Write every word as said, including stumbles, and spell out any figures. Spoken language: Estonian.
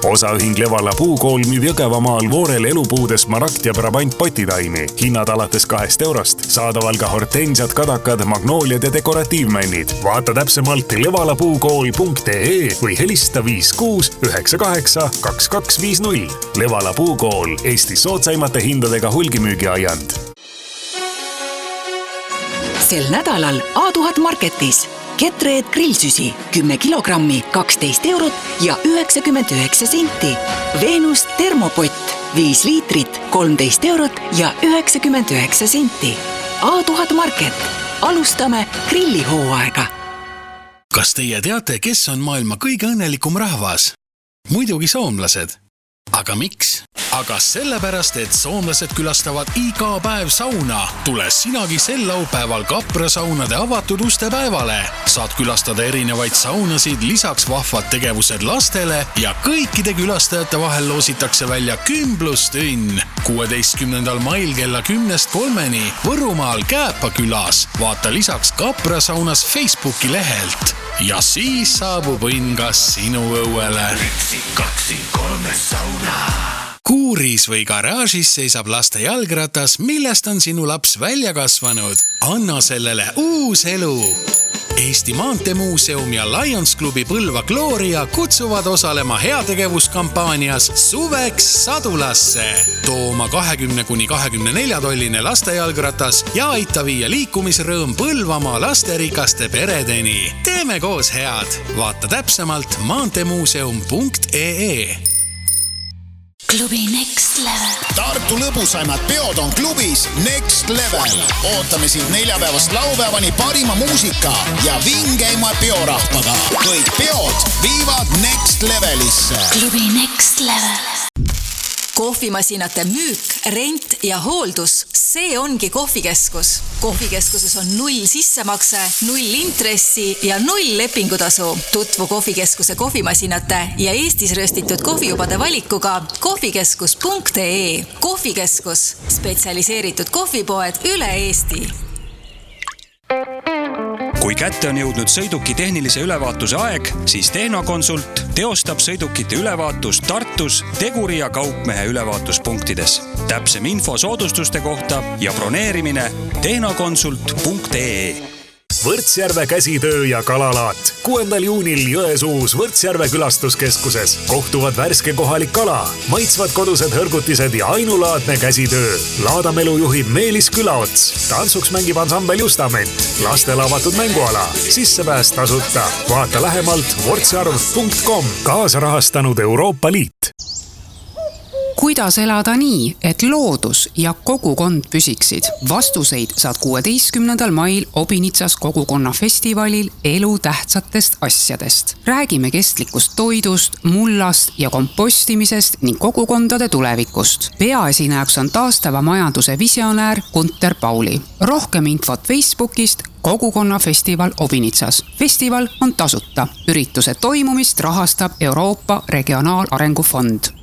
osaühing Levala puukool müüb Jõgevamaal Voorel elupuudes Marakt ja Brabant potitaimi. Hinnad alates kahest eurost. Saadaval ka hortensiad, kadakad, magnooliad ja dekoratiivmännid. Vaata täpsemalt levala puukool punkt ee või helista viis kuus üheksa kaheksa kaks kaks viis null. Levala puukool, Eesti soodsaimate hindadega hulgimüügiaiand. Sel nädalal A tuhat Marketis Ketreed grillsüsi kümme kilogrammi kaksteist eurot ja üheksakümmend üheksa senti. Venus termopott viis liitrit kolmteist eurot ja üheksakümmend üheksa senti. A tuhat Market. Alustame grillihooaega. Kas teie teate, kes on maailma kõige õnnelikum rahvas? Muidugi soomlased. Aga miks? Aga sellepärast, et soomlased külastavad iga päev sauna. Tule sinagi sel laupäeval Kapra saunade avatud uste päevale. Saad külastada erinevaid saunasid, lisaks vahvad tegevused lastele ja kõikide külastajate vahel loositakse välja kümblustünn. kuueteistkümnendal mail kella kümnest kolmeni Võrumaal Kääpa külas. Vaata lisaks Kapra saunas Facebooki lehelt. Ja siis saabub õnn kas sinu õuele. Üksi, kaksi, kolme sauna. Kuuris või garaažis seisab laste jalgratas, millest on sinu laps välja kasvanud. Anna sellele uus elu. Eesti Maantemuuseum ja Lions Klubi Põlva Gloria kutsuvad osalema heategevuskampaanias Suveks Sadulasse. Too oma kahekümne kuni kahekümne nelja tolline lastejalgratas ja aita viia liikumisrõõm Põlvamaa lasterikaste peredeni. Teeme koos head. Vaata täpsemalt maantemuuseum punkt ee. Klubi Next Level. Tartu lõbusaimad peod on klubis Next Level. Ootame sind neljapäevast laupäevani parima muusika ja vingeima peorahvaga. Kõik peod viivad Next Levelisse. Klubi Next Level. Kohvimasinate müük, rent ja hooldus, see ongi kohvikeskus. Kohvikeskuses on null sissemakse, null intressi ja null lepingutasu. Tutvu kohvikeskuse kohvimasinate ja Eestis röstitud kohvijubade valikuga kohvikeskus punkt ee. Kohvikeskus, spetsialiseeritud kohvipoed üle Eesti. Kui kätte on jõudnud sõiduki tehnilise ülevaatuse aeg, siis Tehnokonsult teostab sõidukite ülevaatust Tartus Teguri ja Kaupmehe ülevaatuspunktides. Täpsem info soodustuste kohta ja broneerimine tehnokonsult punkt ee. Võrtsjärve käsitöö ja kalalaat. kuuendal juunil Jõesuus Võrtsjärve külastuskeskuses kohtuvad värske kohalik kala, maitsvad kodused hõrgutised ja ainulaadne käsitöö. Laadamelu juhib Meelis Külaots. Tantsuks mängib ansambel Justament. Lastel avatud mänguala. Sissepääs tasuta. Vaata lähemalt võrtsjärv punkt com. Kaasrahastanud Euroopa Liit. Kuidas elada nii, et loodus ja kogukond püsiksid? Vastuseid saad kuueteistkümnendal mail Obinitsas kogukonna festivalil elu tähtsatest asjadest. Räägime kestlikust toidust, mullast ja kompostimisest ning kogukondade tulevikust. Peaesinejaks on taastava majanduse visionäär Gunter Pauli. Rohkem infot Facebookist Kogukonna festival Obinitsas. Festival on tasuta. Ürituse toimumist rahastab Euroopa Regionaalarengufond.